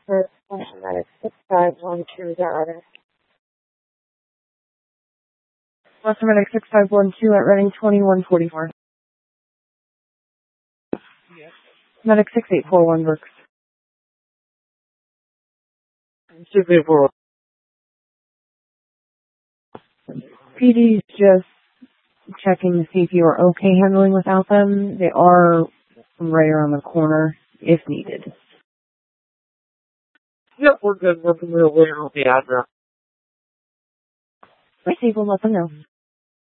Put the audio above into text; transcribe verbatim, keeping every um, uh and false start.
for Medic six five one two, is that right? Medic six five one two at Reading twenty-one forty-four. Medic six eight four one works. six eight four one. P D's just checking to see if you are okay handling without them. They are right around the corner if needed. Yep, we're good. We're familiar with the address. Receive, we'll let them know.